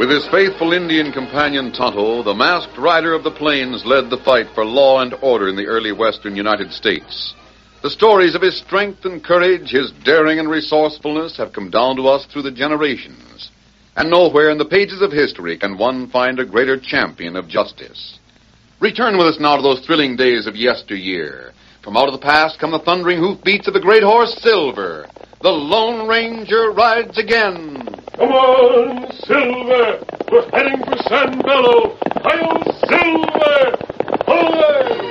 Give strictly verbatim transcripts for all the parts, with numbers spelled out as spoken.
With his faithful Indian companion Tonto, the masked rider of the plains led the fight for law and order in the early western United States. The stories of his strength and courage, his daring and resourcefulness have come down to us through the generations. And nowhere in the pages of history can one find a greater champion of justice. Return with us now to those thrilling days of yesteryear. From out of the past come the thundering hoofbeats of the great horse Silver. The Lone Ranger rides again. Come on, Silver! We're heading for San Bello! Hi-yo, Silver! Away!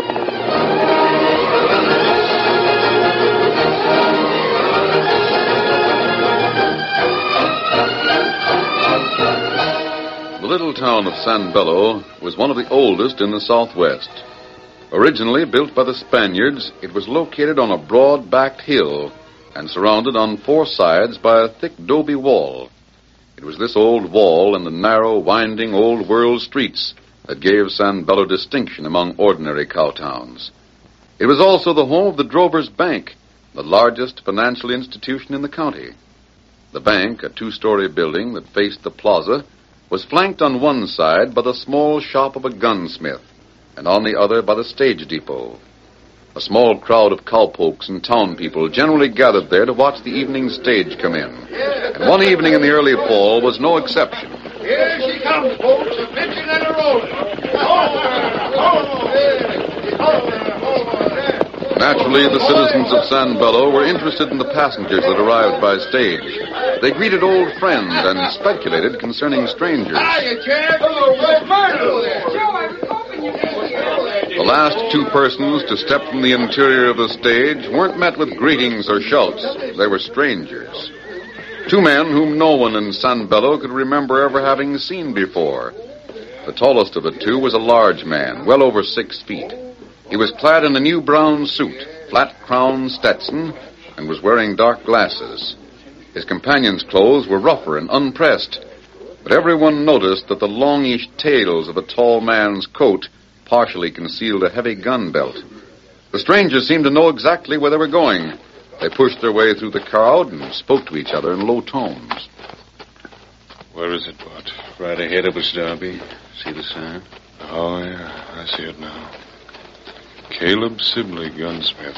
The little town of San Bello was one of the oldest in the Southwest. Originally built by the Spaniards, it was located on a broad-backed hill and surrounded on four sides by a thick adobe wall. It was this old wall and the narrow, winding, old-world streets that gave San Bello distinction among ordinary cow towns. It was also the home of the Drovers Bank, the largest financial institution in the county. The bank, a two-story building that faced the plaza, was flanked on one side by the small shop of a gunsmith, and on the other by the stage depot. A small crowd of cowpokes and town people generally gathered there to watch the evening stage come in. And one evening in the early fall was no exception. Here she comes, folks, a pitching and a rolling. Naturally, the citizens of San Bello were interested in the passengers that arrived by stage. They greeted old friends and speculated concerning strangers. Hiya, Jack. Hello, what's Mardo there? Joe, I was hoping you'd be here. The last two persons to step from the interior of the stage weren't met with greetings or shouts. They were strangers. Two men whom no one in San Bello could remember ever having seen before. The tallest of the two was a large man, well over six feet. He was clad in a new brown suit, flat-crowned Stetson, and was wearing dark glasses. His companion's clothes were rougher and unpressed, but everyone noticed that the longish tails of the tall man's coat partially concealed a heavy gun belt. The strangers seemed to know exactly where they were going. They pushed their way through the crowd and spoke to each other in low tones. Where is it, Bart? Right ahead of us, Darby. See the sign? Oh, yeah, I see it now. Caleb Sibley, gunsmith.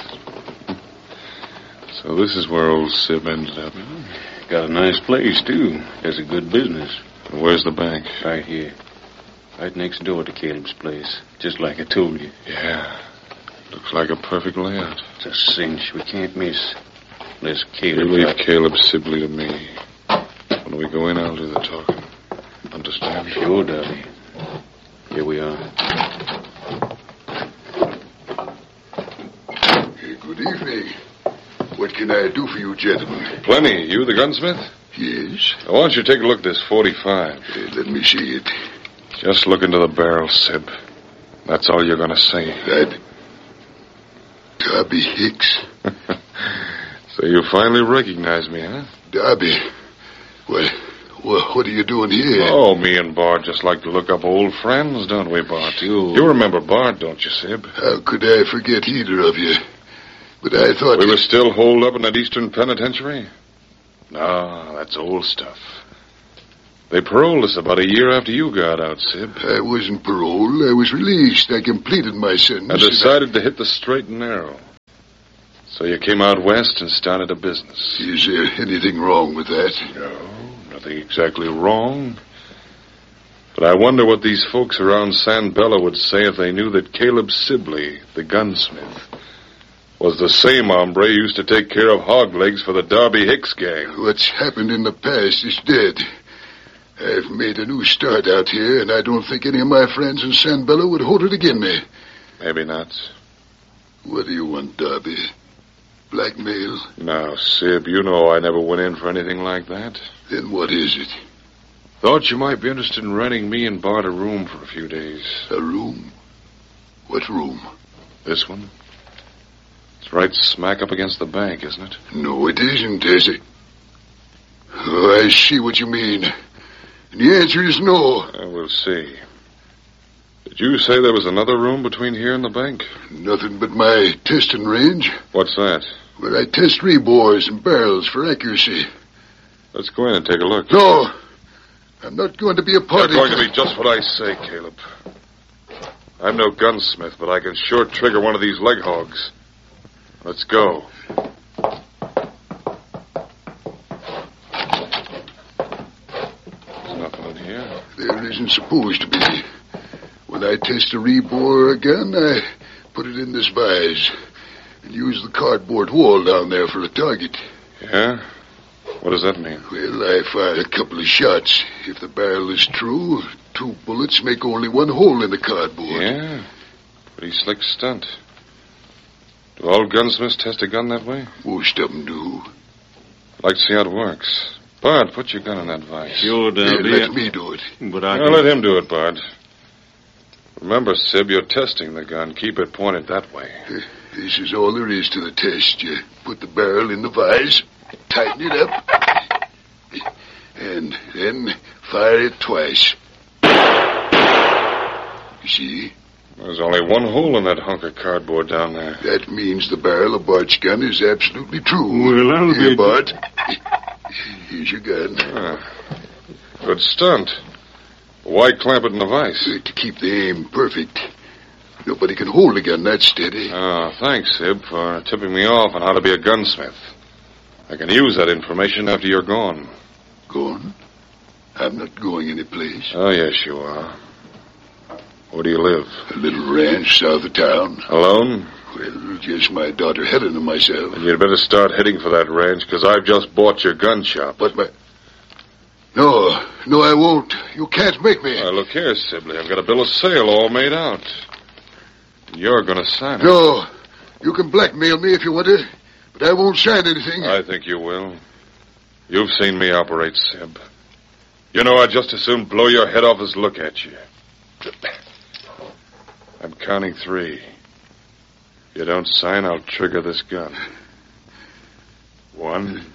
So this is where old Sib ended up. Got a nice place, too. Has a good business. And where's the bank? Right here. Right next door to Caleb's place. Just like I told you. Yeah. Looks like a perfect layout. It's a cinch. We can't miss. Unless Caleb... You leave got... Caleb Sibley to me. When we go in, I'll do the talking. Understand? Sure, Darby. Here we are. Good evening. What can I do for you, gentlemen? Plenty. You the gunsmith? Yes. I want you to take a look at this forty-five. Uh, let me see it. Just look into the barrel, Sib. That's all you're going to say. That... Darby Hicks. So you finally recognize me, huh? Darby. Well, well, what are you doing here? Oh, me and Bart just like to look up old friends, don't we, Bart? You, you remember Bart, don't you, Sib? How could I forget either of you? But I thought... We were still holed up in that Eastern Penitentiary? No, that's old stuff. They paroled us about a year after you got out, Sib. I wasn't paroled. I was released. I completed my sentence. I decided I... to hit the straight and narrow. So you came out west and started a business. Is there anything wrong with that? No, nothing exactly wrong. But I wonder what these folks around San Bello would say if they knew that Caleb Sibley, the gunsmith, was the same hombre who used to take care of hog legs for the Darby Hicks gang. What's happened in the past is dead. I've made a new start out here, and I don't think any of my friends in San Bello would hold it against me. Maybe not. What do you want, Darby? Blackmail? No, Sib, you know I never went in for anything like that. Then what is it? Thought you might be interested in renting me and Bart a room for a few days. A room? What room? This one. It's right smack up against the bank, isn't it? No, it isn't, is it? Oh, I see what you mean. And the answer is no. Uh, we'll see. Did you say there was another room between here and the bank? Nothing but my testing range. What's that? Where I test rebores and barrels for accuracy. Let's go in and take a look. No. I'm not going to be a party. You're going to be just what I say, Caleb. I'm no gunsmith, but I can sure trigger one of these leg hogs. Let's go. There's nothing in here. There isn't supposed to be. When I test a rebore again, I put it in this vise and use the cardboard wall down there for a target. Yeah? What does that mean? Well, I fired a couple of shots. If the barrel is true, two bullets make only one hole in the cardboard. Yeah? Pretty slick stunt. Do all gunsmiths test a gun that way? Most of them do. I'd like to see how it works. Bart, put your gun in that vise. Sure, Here, Davy. let me do it. But I Now, can... let him do it, Bart. Remember, Sib, you're testing the gun. Keep it pointed that way. This is all there is to the test. You put the barrel in the vise, tighten it up, and then fire it twice. You see? There's only one hole in that hunk of cardboard down there. That means the barrel of Bart's gun is absolutely true. Well, I'll Here, be... Bart. Here's your gun. Ah, good stunt. Why clamp it in the vise? To keep the aim perfect. Nobody can hold a gun that steady. Oh, thanks, Sib, for tipping me off on how to be a gunsmith. I can use that information after you're gone. Gone? I'm not going anyplace. Oh, yes, you are. Where do you live? A little ranch south of town. Alone? Well, just my daughter Helen and myself. Then you'd better start heading for that ranch, because I've just bought your gun shop. But my... No, no, I won't. You can't make me. Uh, look here, Sibley. I've got a bill of sale all made out. You're going to sign it. No, you can blackmail me if you want to, but I won't sign anything. I think you will. You've seen me operate, Sib. You know, I'd just as soon blow your head off as look at you. I'm counting three. If you don't sign, I'll trigger this gun. One.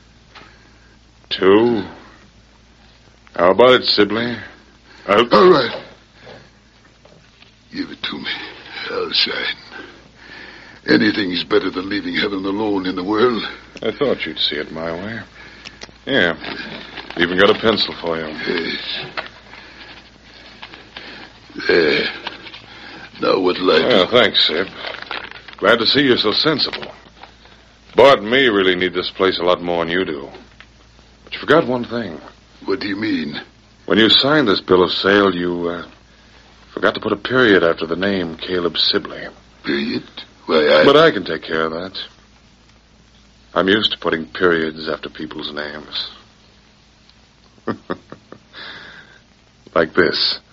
Two. How about it, Sibley? I'll... All right. Give it to me. I'll sign. Anything's better than leaving Helen alone in the world. I thought you'd see it my way. Yeah. Even got a pencil for you. Yes. There. Now what'll I do? Well, thanks, Sib. Glad to see you're so sensible. Bart and me really need this place a lot more than you do. But you forgot one thing. What do you mean? When you signed this bill of sale, you uh, forgot to put a period after the name Caleb Sibley. Period? Why, I... But I can take care of that. I'm used to putting periods after people's names. Like this.